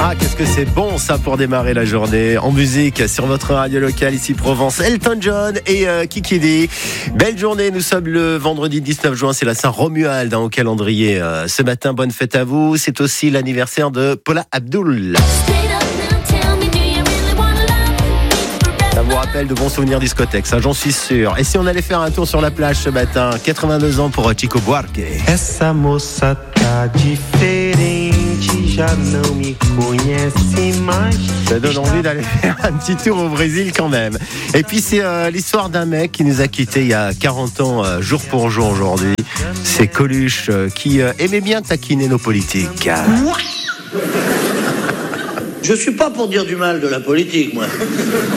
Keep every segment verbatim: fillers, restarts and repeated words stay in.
Ah, qu'est-ce que c'est bon ça pour démarrer la journée en musique sur votre radio locale ici Provence. Elton John et euh, Kiki D. Belle journée, nous sommes le vendredi dix-neuf juin, c'est la Saint-Romuald hein, au calendrier. Euh, ce matin, bonne fête à vous. C'est aussi l'anniversaire de Paula Abdul. Ça vous rappelle de bons souvenirs discothèques, ça j'en suis sûr. Et si on allait faire un tour sur la plage ce matin, quatre-vingt-deux ans pour Chico Buarque. Essa moça tá diferente, já não me conhece mais. Ça donne envie d'aller faire un petit tour au Brésil quand même. Et puis c'est euh, l'histoire d'un mec qui nous a quittés il y a quarante ans, euh, jour pour jour aujourd'hui. C'est Coluche euh, qui euh, aimait bien taquiner nos politiques. Je suis pas pour dire du mal de la politique, moi. Hein ?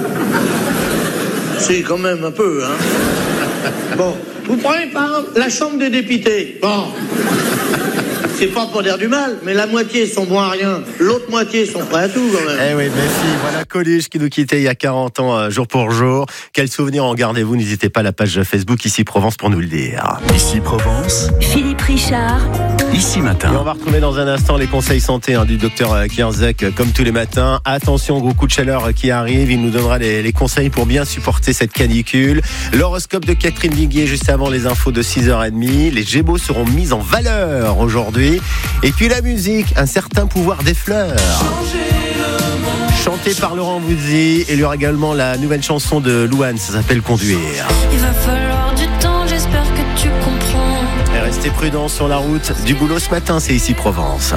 Si, quand même, un peu, hein. Bon, vous prenez par exemple la Chambre des députés. Bon. C'est pas pour dire du mal, mais la moitié sont bons à rien. L'autre moitié sont prêts à tout, quand même. Eh oui, mais si, voilà Coluche qui nous quittait il y a quarante ans, euh, jour pour jour. Quel souvenir en gardez-vous ? N'hésitez pas à la page Facebook Ici Provence pour nous le dire. Ici Provence, Philippe Richard. Ici Et Matin. on va retrouver dans un instant les conseils santé hein, du docteur Kierzek, euh, comme tous les matins. Attention, gros coup de chaleur euh, qui arrive. Il nous donnera les, les conseils pour bien supporter cette canicule. L'horoscope de Catherine Viguier juste avant les infos de six heures trente. Les Gémeaux seront mis en valeur aujourd'hui. Et puis la musique, un certain pouvoir des fleurs. Chanté par Laurent Voulzy. Et il y aura également la nouvelle chanson de Louane, ça s'appelle Conduire. Il va falloir du temps, j'espère que tu comprends. Et restez prudents sur la route du boulot ce matin, c'est Ici Provence.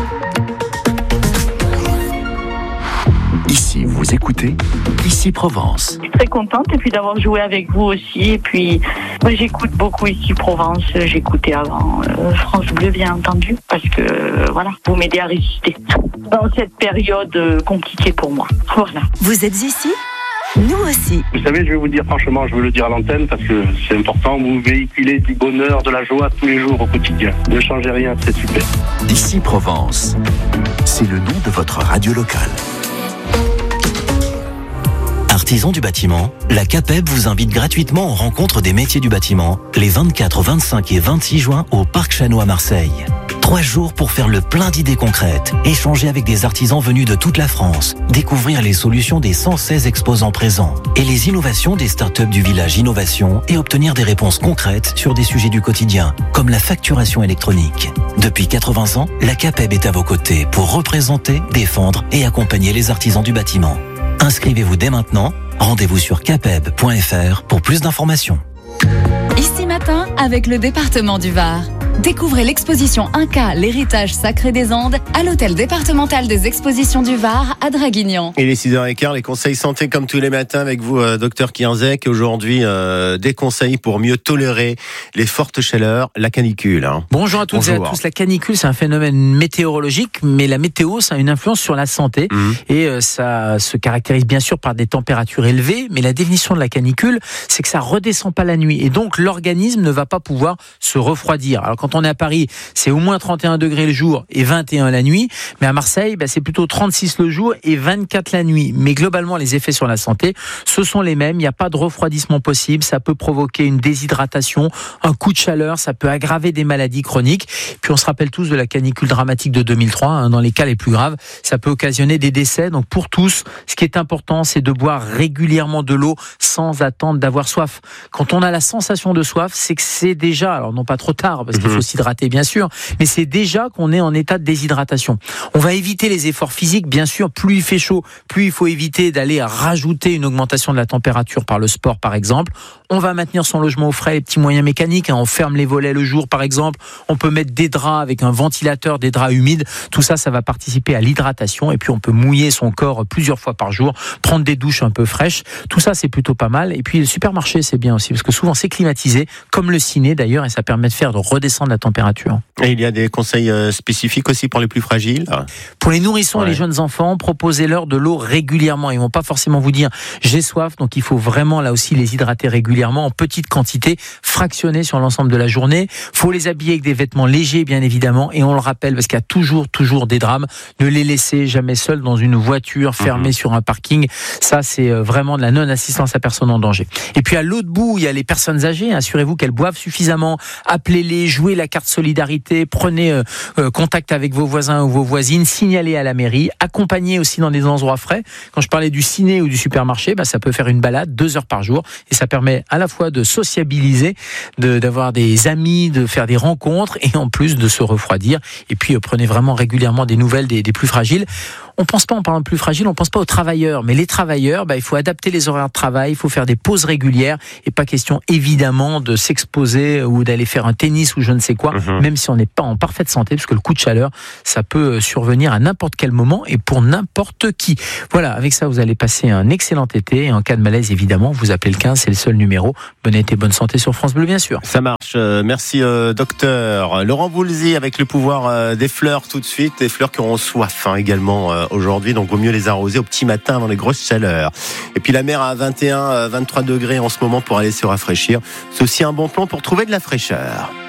Ici, vous écoutez Ici Provence. Je suis très contente et puis d'avoir joué avec vous aussi. Et puis, moi, j'écoute beaucoup ici Provence. J'écoutais avant euh, France Bleu, bien entendu, parce que euh, voilà, vous m'aidez à résister dans cette période euh, compliquée pour moi. Voilà. Vous êtes ici ? Nous aussi. Vous savez, je vais vous dire franchement, je veux le dire à l'antenne parce que c'est important, vous véhiculez du bonheur, de la joie tous les jours au quotidien. Ne changez rien, c'est super. Ici Provence, c'est le nom de votre radio locale. Artisans du bâtiment, la CAPEB vous invite gratuitement aux rencontres des métiers du bâtiment les vingt-quatre, vingt-cinq et vingt-six juin au Parc Chano à Marseille. Trois jours pour faire le plein d'idées concrètes, échanger avec des artisans venus de toute la France, découvrir les solutions des cent seize exposants présents et les innovations des startups du village Innovation et obtenir des réponses concrètes sur des sujets du quotidien, comme la facturation électronique. Depuis quatre-vingts ans, la CAPEB est à vos côtés pour représenter, défendre et accompagner les artisans du bâtiment. Inscrivez-vous dès maintenant. Rendez-vous sur capeb point f r pour plus d'informations. Ici Matin avec le département du Var. Découvrez l'exposition Inca, l'héritage sacré des Andes à l'hôtel départemental des expositions du Var à Draguignan. Il est six heures quinze, les conseils santé comme tous les matins avec vous, euh, docteur Kierzek. Aujourd'hui, euh, des conseils pour mieux tolérer les fortes chaleurs, la canicule. Hein. Bonjour à toutes Bonjour. et à tous. La canicule, c'est un phénomène météorologique, mais la météo, ça a une influence sur la santé. Mmh. Et euh, ça se caractérise bien sûr par des températures élevées, mais la définition de la canicule, c'est que ça redescend pas la nuit. Et donc, l'organisme ne va pas pouvoir se refroidir. Alors, quand on est à Paris, c'est au moins trente et un degrés le jour et vingt et un la nuit. Mais à Marseille, bah, c'est plutôt trente-six le jour et vingt-quatre la nuit. Mais globalement, les effets sur la santé, ce sont les mêmes. Il n'y a pas de refroidissement possible. Ça peut provoquer une déshydratation, un coup de chaleur. Ça peut aggraver des maladies chroniques. Puis on se rappelle tous de la canicule dramatique de deux mille trois. Hein, dans les cas les plus graves, ça peut occasionner des décès. Donc pour tous, ce qui est important, c'est de boire régulièrement de l'eau sans attendre d'avoir soif. Quand on a la sensation de soif, c'est que c'est déjà, alors non pas trop tard, parce qu'il faut s'hydrater bien sûr, mais c'est déjà qu'on est en état de déshydratation. On va éviter les efforts physiques, bien sûr, plus il fait chaud, plus il faut éviter d'aller rajouter une augmentation de la température par le sport par exemple. On va maintenir son logement au frais, les petits moyens mécaniques, hein. On ferme les volets le jour par exemple, on peut mettre des draps avec un ventilateur, des draps humides, tout ça, ça va participer à l'hydratation et puis on peut mouiller son corps plusieurs fois par jour, prendre des douches un peu fraîches, tout ça c'est plutôt pas mal. Et puis le supermarché c'est bien aussi parce que souvent c'est climatisé, comme le ciné d'ailleurs, et ça permet de faire de redescendre la température. Et il y a des conseils euh, spécifiques aussi pour les plus fragiles. Pour les nourrissons ouais. et les jeunes enfants, proposez-leur de l'eau régulièrement. Ils vont pas forcément vous dire j'ai soif, donc il faut vraiment là aussi les hydrater régulièrement en petite quantité, fractionnée sur l'ensemble de la journée. Faut les habiller avec des vêtements légers bien évidemment, et on le rappelle parce qu'il y a toujours toujours des drames. Ne les laissez jamais seuls dans une voiture fermée mmh. sur un parking. Ça c'est vraiment de la non-assistance à personne en danger. Et puis à l'autre bout, il y a les personnes âgées. Assurez-vous qu'elles boivent suffisamment. Appelez-les, jouez la carte solidarité, prenez euh, euh, contact avec vos voisins ou vos voisines, signalez à la mairie, accompagnez aussi dans des endroits frais. Quand je parlais du ciné ou du supermarché, bah, ça peut faire une balade deux heures par jour et ça permet à la fois de sociabiliser, de, d'avoir des amis, de faire des rencontres et en plus de se refroidir. Et puis euh, prenez vraiment régulièrement des nouvelles des, des plus fragiles. On pense pas, en parlant de plus fragiles, on pense pas aux travailleurs, mais les travailleurs, bah, il faut adapter les horaires de travail, il faut faire des pauses régulières et pas question évidemment de s'exposer ou d'aller faire un tennis ou je ne sais quoi, mmh. même si on n'est pas en parfaite santé, parce que le coup de chaleur, ça peut survenir à n'importe quel moment et pour n'importe qui. Voilà, avec ça, vous allez passer un excellent été et en cas de malaise, évidemment, vous appelez le quinze, c'est le seul numéro. Bon été, bonne santé sur France Bleu, bien sûr. Ça marche, euh, merci euh, docteur. Laurent Voulzy avec le pouvoir euh, des fleurs tout de suite, des fleurs qui auront soif hein, également euh, aujourd'hui, donc vaut mieux les arroser au petit matin avant les grosses chaleurs. Et puis la mer à vingt et un, vingt-trois degrés en ce moment pour aller se rafraîchir. C'est aussi un bon plan pour trouver de la fraîcheur.